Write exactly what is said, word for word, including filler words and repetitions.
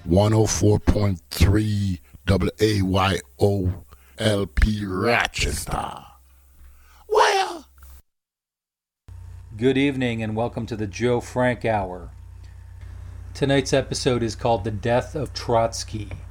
one oh four point three W A Y O L P Rochester. Well, good evening and welcome to the Joe Frank Hour. Tonight's episode is called The Death of Trotsky.